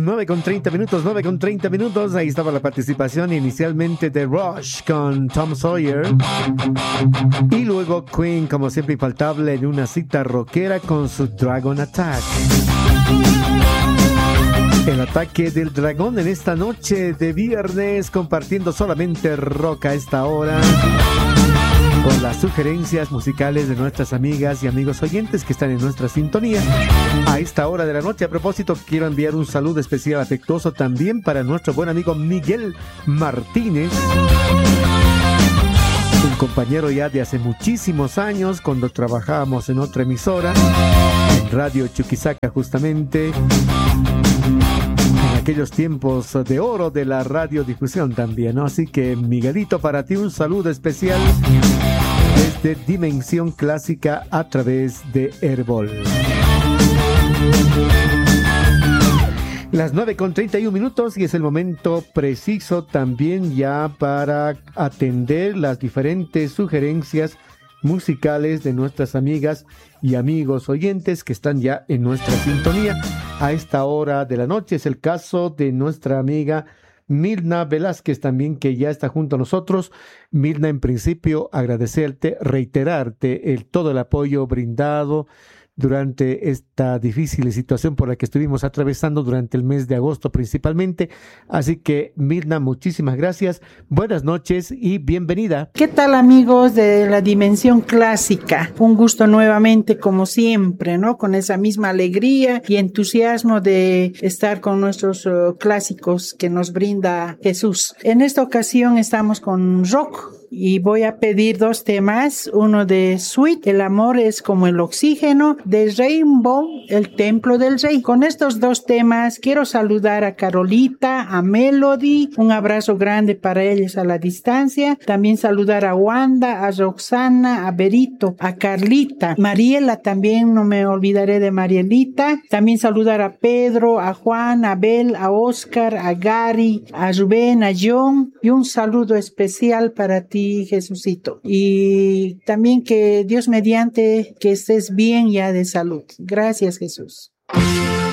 9:30 minutos. Ahí estaba la participación inicialmente de Rush con Tom Sawyer. Y luego Queen, como siempre infaltable, en una cita rockera con su Dragon Attack. El ataque del dragón en esta noche de viernes, compartiendo solamente rock a esta hora, con las sugerencias musicales de nuestras amigas y amigos oyentes que están en nuestra sintonía a esta hora de la noche. A propósito, quiero enviar un saludo especial afectuoso también para nuestro buen amigo Miguel Martínez, un compañero ya de hace muchísimos años cuando trabajábamos en otra emisora, en Radio Chuquisaca justamente, en aquellos tiempos de oro de la radiodifusión también, ¿no? Así que Miguelito, para ti un saludo especial desde Dimensión Clásica a través de Herbol. Las 9:31 y es el momento preciso también ya para atender las diferentes sugerencias musicales de nuestras amigas y amigos oyentes que están ya en nuestra sintonía a esta hora de la noche. Es el caso de nuestra amiga Mirna Velázquez también, que ya está junto a nosotros. Mirna, en principio agradecerte, reiterarte todo el apoyo brindado durante esta difícil situación por la que estuvimos atravesando durante el mes de agosto principalmente. Así que, Mirna, muchísimas gracias, buenas noches y bienvenida. ¿Qué tal, amigos de la Dimensión Clásica? Un gusto nuevamente, como siempre, ¿no? Con esa misma alegría y entusiasmo de estar con nuestros clásicos que nos brinda Jesús. En esta ocasión estamos con rock y voy a pedir dos temas, uno de Sweet, El amor es como el oxígeno, de Rainbow, El templo del rey. Con estos dos temas quiero saludar a Carolita, a Melody, un abrazo grande para ellos a la distancia. También saludar a Wanda, a Roxana, a Berito, a Carlita, Mariela, también no me olvidaré de Marielita. También saludar a Pedro, a Juan, a Abel, a Oscar, a Gary, a Rubén, a John, y un saludo especial para ti, Jesucito. Y también que Dios mediante que estés bien ya de salud. Gracias, Jesús.